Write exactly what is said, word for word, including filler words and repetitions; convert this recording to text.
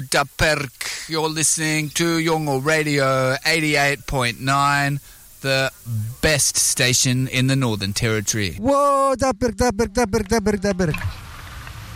Daperk. You're listening to Yongo Radio eighty-eight point nine, the best station in the Northern Territory. Whoa, Daperk, Daperk, Daperk, Daperk, Daperk.